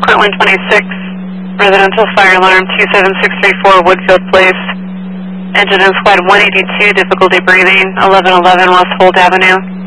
Quint 126, residential fire alarm 27634 Woodfield Place. Engine in squad 182, difficulty breathing, 1111 West Holt Avenue.